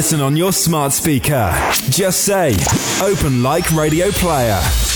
listen on your smart speaker. Just say, Open Like Radio Player.